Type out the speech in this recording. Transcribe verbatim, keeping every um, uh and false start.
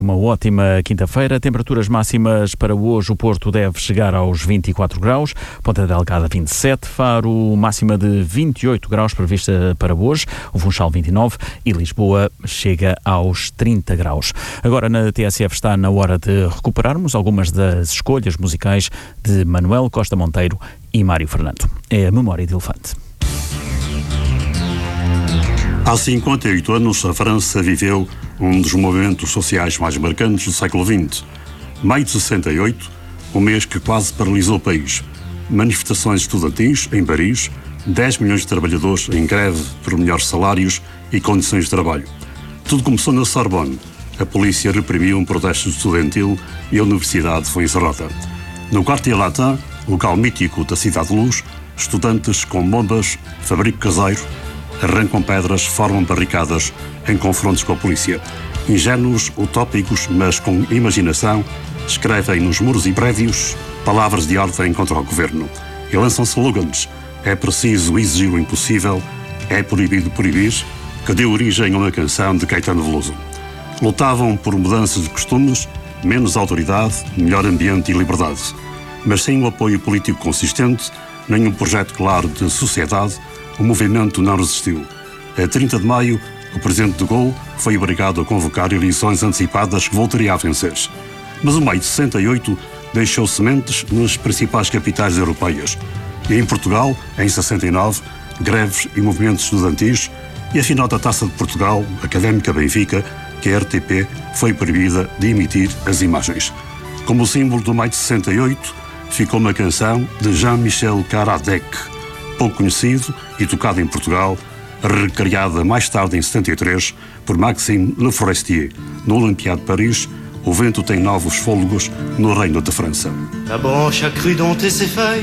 Uma ótima quinta-feira, temperaturas máximas para hoje, o Porto deve chegar aos vinte e quatro graus, Ponta Delgada vinte e sete, Faro máxima de vinte e oito graus prevista para hoje, o Funchal vinte e nove e Lisboa chega aos trinta graus. Agora na T S F está na hora de recuperarmos algumas das escolhas musicais de Manuel Costa Monteiro e Mário Fernando. É a Memória de Elefante. Há cinquenta e oito anos, a França viveu um dos movimentos sociais mais marcantes do século vinte. Maio de sessenta e oito, um mês que quase paralisou o país. Manifestações estudantis em Paris, dez milhões de trabalhadores em greve por melhores salários e condições de trabalho. Tudo começou na Sorbonne. A polícia reprimiu um protesto estudantil e a universidade foi encerrada. No Quartier Latin, local mítico da Cidade de Luz, estudantes com bombas, fabrico caseiro, arrancam pedras, formam barricadas em confrontos com a polícia. Ingênuos, utópicos, mas com imaginação, escrevem nos muros e prédios palavras de ordem contra o governo. E lançam slogans. É preciso exigir o impossível, é proibido proibir, que deu origem a uma canção de Caetano Veloso. Lutavam por mudanças de costumes, menos autoridade, melhor ambiente e liberdade. Mas sem um apoio político consistente, nem um projeto claro de sociedade, o movimento não resistiu. A trinta de maio, o presidente de Gaulle foi obrigado a convocar eleições antecipadas que voltaria a vencer. Mas o maio de sessenta e oito deixou sementes nas principais capitais europeias. E em Portugal, em sessenta e nove, greves e movimentos estudantis, e a final da Taça de Portugal, Académica Benfica, que a R T P foi proibida de emitir as imagens. Como símbolo do maio de sessenta e oito, ficou uma canção de Jean-Michel Caradec, pouco conhecido e tocado em Portugal, recriada mais tarde em setenta e três por Maxime Le Forestier. No Olympiade de Paris, o vento tem novos fôlegos no reino de França. La branche a cru dompter ses feuilles.